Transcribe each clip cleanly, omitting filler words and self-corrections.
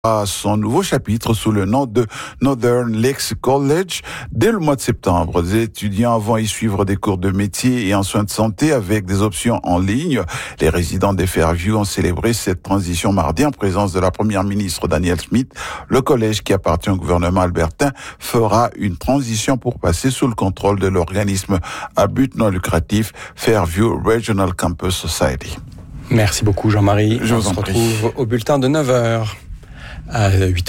à son nouveau chapitre sous le nom de Northern Lakes College. Dès le mois de septembre, les étudiants vont y suivre des cours de métier et en soins de santé avec des options en ligne. Les résidents des Fairview ont célébré cette transition mardi en présence de la première ministre Danielle Smith. Le collège qui appartient au gouvernement albertain fera une transition pour passer sous le contrôle de l'organisme à but non lucratif Fairview Regional Campus Society. Merci beaucoup Jean-Marie. Je vous On en se prie. retrouve au bulletin de 9h. À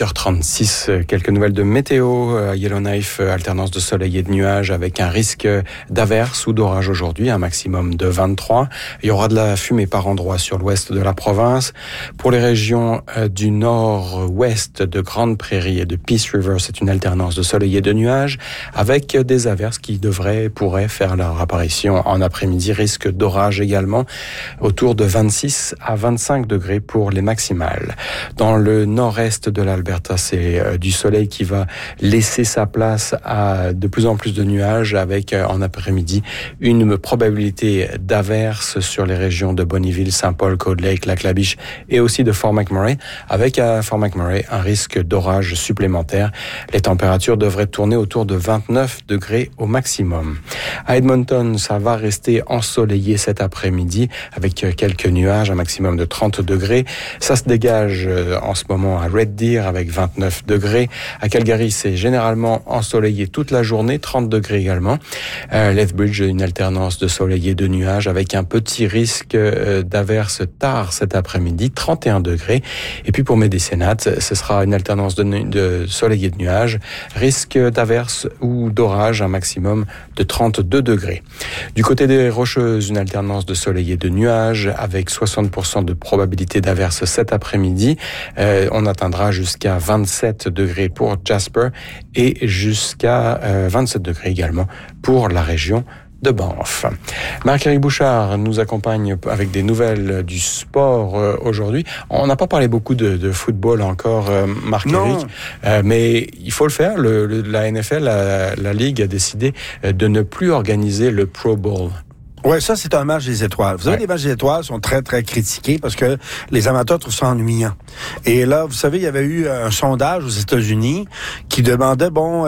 8h36, quelques nouvelles de météo. Yellowknife, alternance de soleil et de nuages avec un risque d'averse ou d'orage aujourd'hui, un maximum de 23. Il y aura de la fumée par endroits sur l'ouest de la province. Pour les régions du nord-ouest de Grande Prairie et de Peace River, c'est une alternance de soleil et de nuages avec des averses qui pourraient faire leur apparition en après-midi. Risque d'orage également, autour de 26 à 25 degrés pour les maximales. Dans le nord-est de l'Alberta, c'est du soleil qui va laisser sa place à de plus en plus de nuages avec en après-midi une probabilité d'averse sur les régions de Bonnyville, Saint-Paul, Cold Lake, Lac-La-Biche et aussi de Fort McMurray avec à Fort McMurray un risque d'orage supplémentaire. Les températures devraient tourner autour de 29 degrés au maximum. À Edmonton, ça va rester ensoleillé cet après-midi avec quelques nuages, un maximum de 30 degrés. Ça se dégage en ce moment à Red Deer avec 29 degrés. À Calgary, c'est généralement ensoleillé toute la journée, 30 degrés également. Lethbridge, une alternance de soleil et de nuages avec un petit risque d'averse tard cet après-midi, 31 degrés. Et puis pour Medicine Hat, ce sera une alternance de soleil et de nuages, risque d'averse ou d'orage, un maximum de 32 degrés. Du côté des Rocheuses, une alternance de soleil et de nuages avec 60% de probabilité d'averse cet après-midi. On atteindra jusqu'à 27 degrés pour Jasper et jusqu'à 27 degrés également pour la région de Banff. Marc-Éric Bouchard nous accompagne avec des nouvelles du sport aujourd'hui. On n'a pas parlé beaucoup de football encore, Marc-Éric, mais il faut le faire. La NFL, la Ligue a décidé de ne plus organiser le Pro Bowl. Ouais, ça, c'est un match des étoiles. Vous savez, les matchs des étoiles sont très, très critiqués parce que les amateurs trouvent ça ennuyant. Et là, vous savez, il y avait eu un sondage aux États-Unis qui demandait,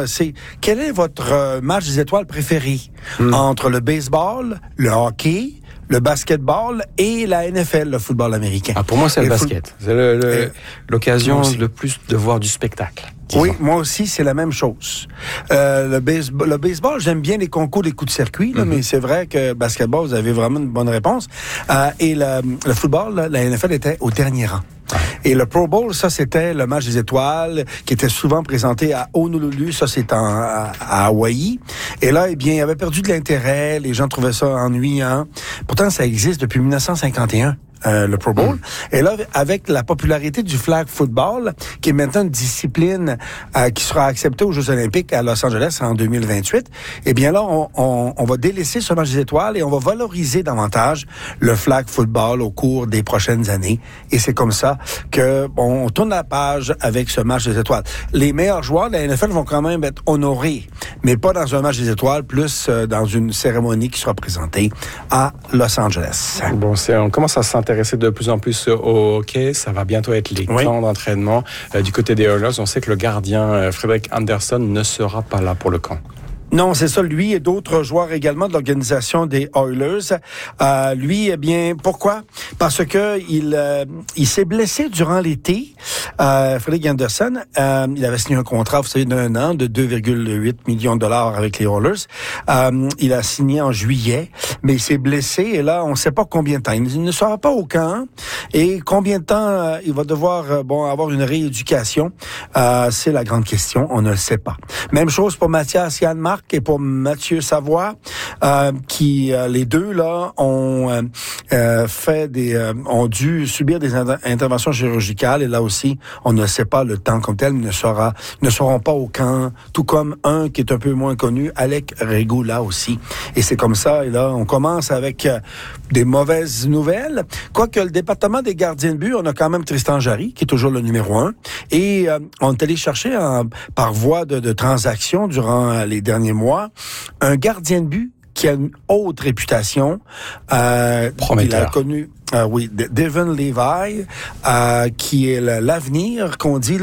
quel est votre match des étoiles préféré entre le baseball, le hockey, le basketball et la NFL, le football américain? Pour moi, c'est le basket. C'est l'occasion le plus de voir du spectacle. Oui, moi aussi, c'est la même chose. Le baseball, j'aime bien les concours des coups de circuit, là, mais c'est vrai que basketball, vous avez vraiment une bonne réponse. Et le football, là, la NFL était au dernier rang. Et le Pro Bowl, ça, c'était le match des étoiles qui était souvent présenté à Honolulu. Ça, c'est à Hawaï. Et là, eh bien, il avait perdu de l'intérêt. Les gens trouvaient ça ennuyant. Pourtant, ça existe depuis 1951. Le Pro Bowl. Et là, avec la popularité du flag football, qui est maintenant une discipline qui sera acceptée aux Jeux Olympiques à Los Angeles en 2028, eh bien là, on va délaisser ce match des étoiles et on va valoriser davantage le flag football au cours des prochaines années. Et c'est comme ça que on tourne la page avec ce match des étoiles. Les meilleurs joueurs de la NFL vont quand même être honorés, mais pas dans un match des étoiles, plus dans une cérémonie qui sera présentée à Los Angeles. Bon, on commence à s'intéresser de plus en plus au hockey. Ça va bientôt être les camps d'entraînement. Du côté des Oilers, on sait que le gardien Frederik Andersen ne sera pas là pour le camp. Non, c'est ça. Lui et d'autres joueurs également de l'organisation des Oilers. Lui, eh bien, pourquoi? Parce que il s'est blessé durant l'été. Frederik Andersen, il avait signé un contrat, vous savez, d'1 an de 2,8 millions de dollars avec les Oilers. Il a signé en juillet, mais il s'est blessé et là, on ne sait pas combien de temps. Il ne sera pas au camp et combien de temps il va devoir avoir une rééducation. C'est la grande question. On ne le sait pas. Même chose pour Mathias Janmark et pour Mathieu Savoie, qui les deux là ont ont dû subir des interventions chirurgicales et là aussi on ne sait pas le temps comme tel, ne seront pas au camp, tout comme un qui est un peu moins connu, Alec Regula aussi. Et c'est comme ça. Et là on commence avec des mauvaises nouvelles. Quoique le département des gardiens de but, on a quand même Tristan Jarry qui est toujours le numéro 1 et on est allé chercher par voie de transaction durant les derniers mois un gardien de but qui a une haute réputation. Prometteur. Il a connu Oui, Devon Levi, qui est l'avenir qu'on dit